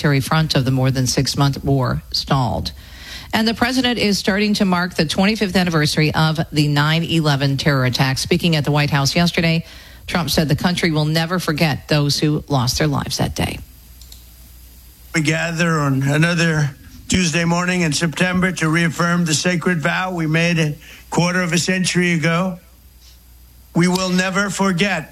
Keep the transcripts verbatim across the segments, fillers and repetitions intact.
military front of the more than six-month war stalled. And the president is starting to mark the twenty-fifth anniversary of the nine eleven terror attack. Speaking at the White House yesterday, Trump said the country will never forget those who lost their lives that day. We gather on another Tuesday morning in September to reaffirm the sacred vow we made a quarter of a century ago. We will never forget.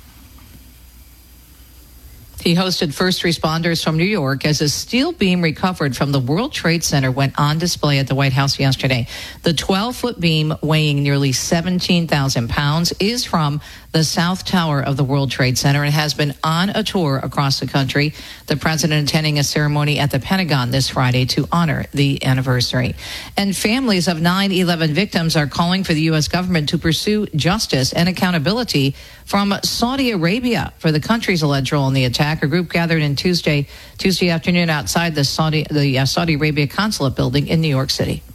He hosted first responders from New York as a steel beam recovered from the World Trade Center went on display at the White House yesterday. The twelve-foot beam, weighing nearly seventeen thousand pounds, is from the South Tower of the World Trade Center and has been on a tour across the country. The president attending a ceremony at the Pentagon this Friday to honor the anniversary. And families of nine eleven victims are calling for the U S government to pursue justice and accountability from Saudi Arabia for the country's alleged role in the attack. A group gathered in Tuesday Tuesday afternoon outside the Saudi the uh, Saudi Arabia consulate building in New York City.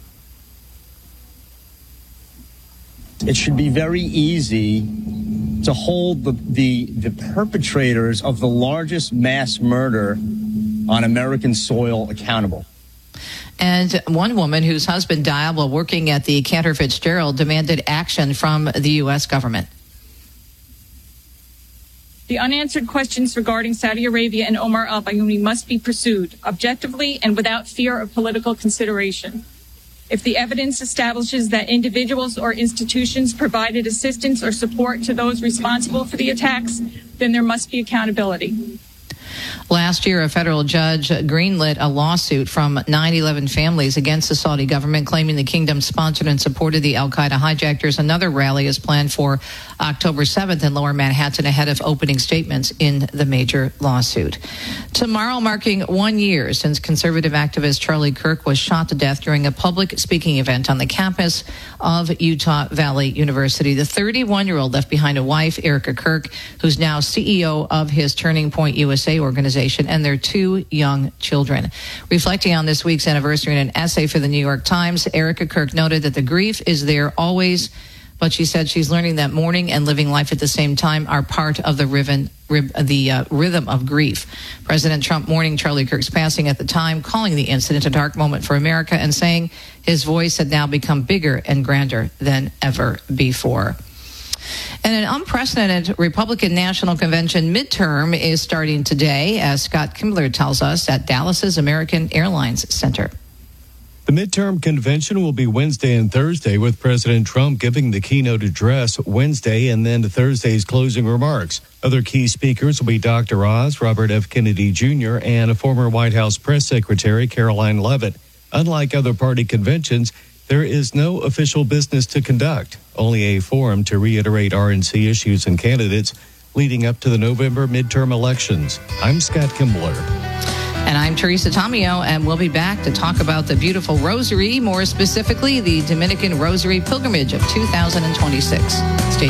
It should be very easy to hold the, the the perpetrators of the largest mass murder on American soil accountable. And one woman whose husband died while working at the Cantor Fitzgerald demanded action from the U S government. The unanswered questions regarding Saudi Arabia and Omar al-Bayoumi must be pursued objectively and without fear of political consideration. If the evidence establishes that individuals or institutions provided assistance or support to those responsible for the attacks, then there must be accountability. Last year, a federal judge greenlit a lawsuit from nine eleven families against the Saudi government, claiming the kingdom sponsored and supported the al-Qaeda hijackers. Another rally is planned for October seventh in Lower Manhattan ahead of opening statements in the major lawsuit. Tomorrow, marking one year since conservative activist Charlie Kirk was shot to death during a public speaking event on the campus of Utah Valley University. The thirty-one-year-old left behind a wife, Erica Kirk, who's now C E O of his Turning Point U S A organization, and their two young children. Reflecting on this week's anniversary in an essay for the New York Times, Erica Kirk noted that the grief is there always, but she said she's learning that mourning and living life at the same time are part of the rhythm, the uh, rhythm of grief. President Trump mourning Charlie Kirk's passing at the time, calling the incident a dark moment for America and saying his voice had now become bigger and grander than ever before. And an unprecedented Republican National Convention midterm is starting today, as Scott Kimbler tells us at Dallas's American Airlines Center. The midterm convention will be Wednesday and Thursday, with President Trump giving the keynote address Wednesday and then Thursday's closing remarks. Other key speakers will be Doctor Oz, Robert F. Kennedy Junior, and a former White House press secretary, Caroline Leavitt. Unlike other party conventions, there is no official business to conduct, only a forum to reiterate R N C issues and candidates leading up to the November midterm elections. I'm Scott Kimbler. And I'm Teresa Tomeo, and we'll be back to talk about the beautiful Rosary, more specifically the Dominican Rosary Pilgrimage of two thousand twenty-six. Stay